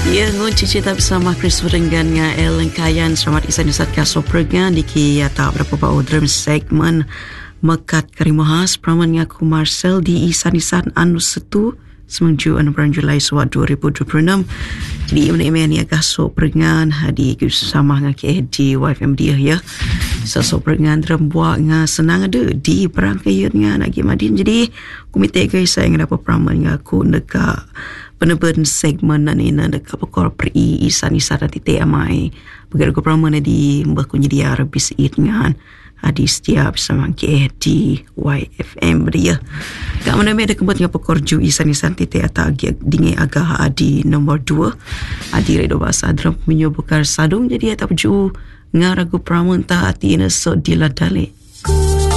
Ya, ngunci cerita bersama Chris Werengan dengan Ellen Kayan. Selamat isan isat kaso pergan diki tak berapa bau dalam segmen Mekat Karimahas Praman ngaku Marcel di isan-isan anu setu semenju 6 Julai 2026. Jadi ini ni agak so perengan di sama dengan KD YFM dia ya. So perengan dalam buat dengan senang ada di perangkaian dengan Nagi Madin. Jadi komite guys saya yang dapat Praman ngaku dekat peneban segmen nan ina dekat pekor peri isan-isan dan titik amai. Begitu Praman di mbah kunyi dia habis dengan di setiap bersama KD YFM dia. Kak mana ada kebut dengan pekorju isan-isan titik atau dingi agak di nombor 2 di redo bahasa dalam menyobokar sadung jadi atau ju ngaragu Praman tak hati ina so diladale.